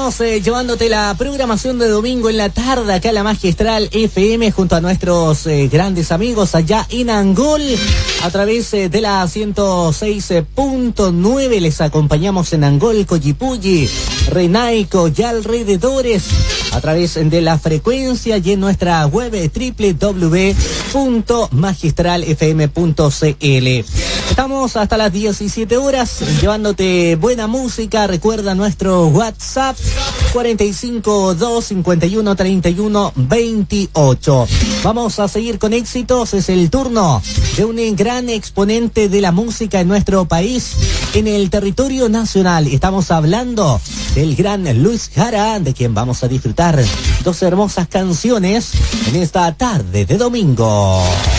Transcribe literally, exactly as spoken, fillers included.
Estamos eh, llevándote la programación de domingo en la tarde acá en la Magistral F M junto a nuestros eh, grandes amigos allá en Angol a través eh, de la ciento seis punto nueve. Les acompañamos en Angol, Collipulli, Renaico y alrededores a través de la frecuencia y en nuestra web doble u doble u doble u punto magistral f m punto c l. Estamos hasta las diecisiete horas llevándote buena música. Recuerda nuestro WhatsApp cuarenta y cinco, dos cincuenta y uno, treinta y uno, veintiocho. Vamos a seguir con éxitos. Es el turno de un gran exponente de la música en nuestro país, en el territorio nacional. Estamos hablando del gran Luis Jara, de quien vamos a disfrutar dos hermosas canciones en esta tarde de domingo.